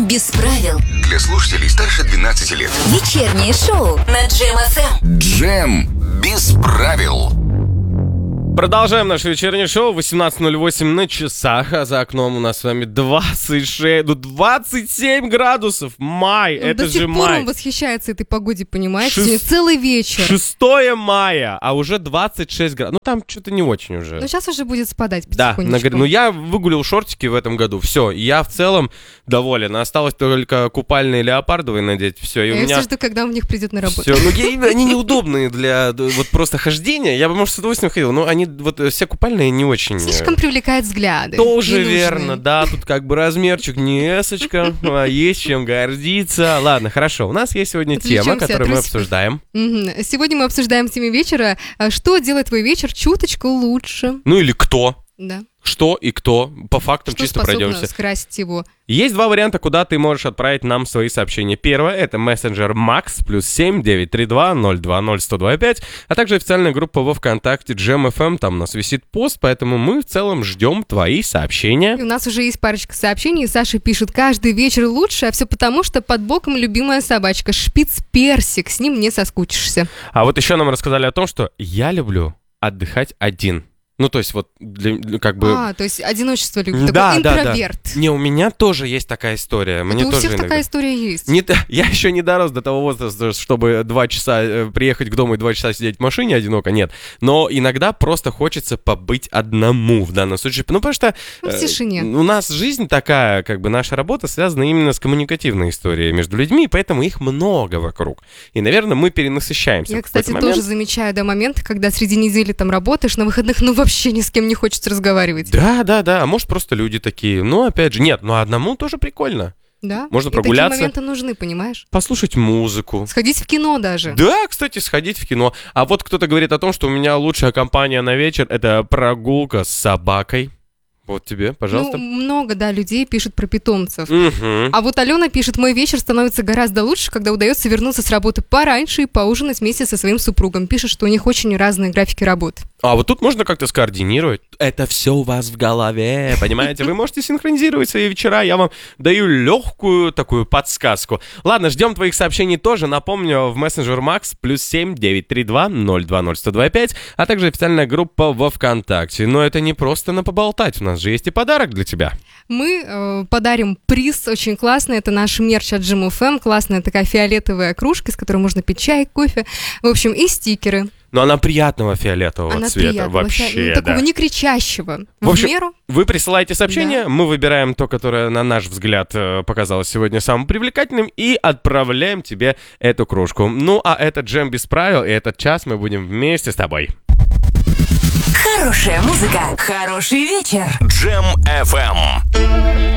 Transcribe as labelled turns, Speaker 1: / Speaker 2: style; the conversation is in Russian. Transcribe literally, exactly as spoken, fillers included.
Speaker 1: Без правил.
Speaker 2: Для слушателей старше двенадцати лет.
Speaker 1: Вечернее шоу на Джем эф эм.
Speaker 2: Джем без правил.
Speaker 3: Продолжаем наше вечернее шоу. восемнадцать ноль восемь на часах, а за окном у нас с вами двадцать шесть, ну двадцать семь градусов. Май,
Speaker 4: Ну,
Speaker 3: это
Speaker 4: до сих
Speaker 3: же
Speaker 4: пор
Speaker 3: май.
Speaker 4: он восхищается этой погоде, понимаете?
Speaker 3: Шест-
Speaker 4: Сегодня целый вечер.
Speaker 3: шестое мая, а уже двадцать шесть градусов. Ну там что-то не очень уже.
Speaker 4: Но сейчас уже будет спадать
Speaker 3: Да,
Speaker 4: потихонечку.
Speaker 3: на- ну я выгулил шортики в этом году, все, я в целом доволен. Осталось только купальные леопардовые надеть, все, и у
Speaker 4: Я
Speaker 3: меня...
Speaker 4: все жду, когда он в них придет на работу.
Speaker 3: Все, ну я- они неудобные для д- вот просто хождения. Я бы, может, с удовольствием ходил, но они вот э, все купальные не очень. э,
Speaker 4: Слишком привлекает взгляды.
Speaker 3: Тоже
Speaker 4: ненужные.
Speaker 3: верно, да, тут как бы размерчик не эсочка, а есть чем гордиться. Ладно, хорошо, у нас есть сегодня тема,
Speaker 4: Отвлечемся от
Speaker 3: которую мы
Speaker 4: трусиков.
Speaker 3: обсуждаем.
Speaker 4: Мгм. Сегодня мы обсуждаем в теме вечера, а, что делает твой вечер чуточку лучше.
Speaker 3: Ну или кто,
Speaker 4: Да.
Speaker 3: что и кто, по фактам
Speaker 4: Что
Speaker 3: чисто
Speaker 4: способно
Speaker 3: пройдемся.
Speaker 4: скрасить его.
Speaker 3: Есть два варианта, куда ты можешь отправить нам свои сообщения. Первое — это мессенджер Макс, плюс семь девятьсот тридцать два ноль два ноль сто два пять, а также официальная группа во ВКонтакте Джем эф эм, там у нас висит пост, поэтому мы в целом ждем твои сообщения.
Speaker 4: И у нас уже есть парочка сообщений. Саша пишет: каждый вечер лучше, а все потому, что под боком любимая собачка Шпиц-персик. С ним не соскучишься.
Speaker 3: А вот еще нам рассказали о том, что я люблю отдыхать один. Ну, то есть вот для- для- как бы...
Speaker 4: А, то есть одиночество любит.
Speaker 3: Да,
Speaker 4: Такой
Speaker 3: да, да.
Speaker 4: интроверт.
Speaker 3: Не, у меня тоже есть такая история. Мне
Speaker 4: Это у
Speaker 3: тоже
Speaker 4: всех
Speaker 3: иногда-
Speaker 4: такая история есть.
Speaker 3: Не т- я еще не дорос до того возраста, чтобы два часа э, приехать к дому и два часа сидеть в машине одиноко, нет. Но иногда просто хочется побыть одному в данном случае. Ну, потому что
Speaker 4: Ну, в
Speaker 3: э,
Speaker 4: тишине.
Speaker 3: у нас жизнь такая, как бы наша работа связана именно с коммуникативной историей между людьми, поэтому их много вокруг. И, наверное, мы перенасыщаемся.
Speaker 4: Я,
Speaker 3: в какой-то
Speaker 4: кстати,
Speaker 3: момент.
Speaker 4: тоже замечаю, да, моменты, когда среди недели там работаешь, на выходных, ну, вообще ни с кем не хочется разговаривать.
Speaker 3: Да, да, да. А может, просто люди такие. Ну, опять же, нет, ну одному тоже прикольно.
Speaker 4: Да?
Speaker 3: Можно
Speaker 4: И
Speaker 3: прогуляться.
Speaker 4: такие моменты нужны, понимаешь?
Speaker 3: Послушать музыку.
Speaker 4: Сходить в кино даже.
Speaker 3: Да, кстати, сходить в кино. А вот кто-то говорит о том, что у меня лучшая компания на вечер — это прогулка с собакой. Вот тебе, пожалуйста.
Speaker 4: Ну, много, да, людей пишут про питомцев.
Speaker 3: Мгм.
Speaker 4: А вот Алена пишет: мой вечер становится гораздо лучше, когда удается вернуться с работы пораньше и поужинать вместе со своим супругом. Пишет, что у них очень разные графики работ.
Speaker 3: А вот тут можно как-то скоординировать. Это все у вас в голове, понимаете? Вы можете синхронизировать свои вечера. Я вам даю легкую такую подсказку. Ладно, ждем твоих сообщений тоже. Напомню, в мессенджер Макс плюс семь девятьсот тридцать два ноль два ноль сто два пять, а также официальная группа во ВКонтакте. Но это не просто на поболтать. У нас же есть и подарок для тебя.
Speaker 4: Мы э, подарим приз очень классный. Это наш мерч от Джем эф эм. Классная такая фиолетовая кружка, из которой можно пить чай, кофе. В общем, и стикеры.
Speaker 3: Но она приятного фиолетового
Speaker 4: Она
Speaker 3: цвета
Speaker 4: приятного,
Speaker 3: вообще,
Speaker 4: фи- ну,
Speaker 3: да.
Speaker 4: такого не кричащего.
Speaker 3: В общем,
Speaker 4: меру.
Speaker 3: Вы присылаете сообщение,
Speaker 4: Да.
Speaker 3: мы выбираем то, которое, на наш взгляд, э, показалось сегодня самым привлекательным, и отправляем тебе эту кружку. Ну, а это Джем без правил, и этот час мы будем вместе с тобой.
Speaker 1: Хорошая музыка, хороший вечер.
Speaker 2: Джем эф эм.